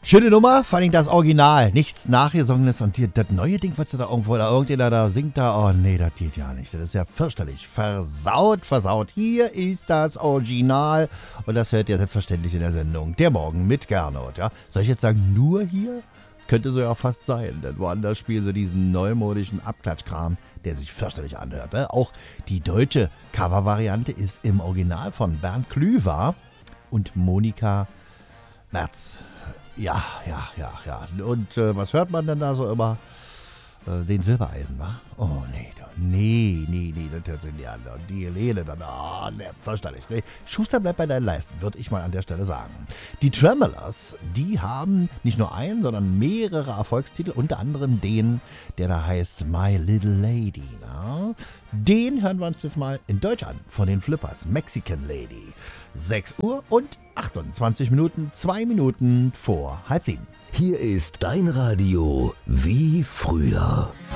Schöne Nummer, vor allem das Original, nichts Nachgesongenes und das neue Ding, was da irgendwo, da irgendjemand da singt da, oh nee, das geht ja nicht, das ist ja fürchterlich, versaut. Hier ist das Original und das hört ihr selbstverständlich in der Sendung Der Morgen mit Gernot, ja. Soll ich jetzt sagen, nur hier? Könnte so ja fast sein, denn woanders spielen sie diesen neumodischen Abklatschkram, der sich fürchterlich anhört, ne? Auch die deutsche Covervariante ist im Original von Bernd Klüver und Monika Merz. Ja. Und was hört man denn da so immer? Den Silbereisen, wa? Oh, nee, das hört sich nicht an. Und die Helene dann, fürchterlich. Nee. Schuster, bleibt bei deinen Leisten, würde ich mal an der Stelle sagen. Die Tremolers, die haben nicht nur einen, sondern mehrere Erfolgstitel, unter anderem den, der da heißt My Little Lady. Na? Den hören wir uns jetzt mal in Deutsch an, von den Flippers, Mexican Lady. 6 Uhr und 28 Minuten, 2 Minuten vor 6:30. Hier ist dein Radio wie früher.